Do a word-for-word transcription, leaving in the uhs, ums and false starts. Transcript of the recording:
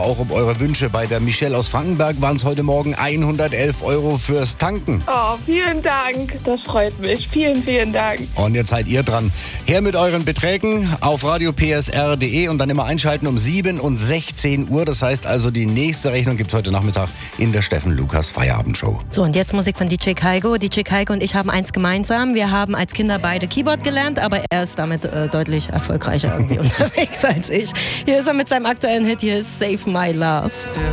auch um eure Wünsche. Bei der Michelle aus Frankenberg waren es heute Morgen hundertelf Euro fürs Tanken. Oh, vielen Dank. Das freut mich. Vielen, vielen Dank. Und jetzt seid ihr dran. Her mit euren Beträgen auf radio p s r punkt d e und dann immer einschalten um sieben und sechzehn Uhr. Das heißt also, die nächste Rechnung gibt es heute Nachmittag in der Steffen Lukas Feierabendshow. So, und jetzt Musik von D J Kaigo. D J Kaigo und ich haben eins gemeinsam. Wir haben als Kinder beide Keyboard gelernt, aber er ist damit äh, deutlich erfolgreicher irgendwie unterwegs als ich. Hier ist er mit seinem aktuellen Hit. Hier ist Save My Love.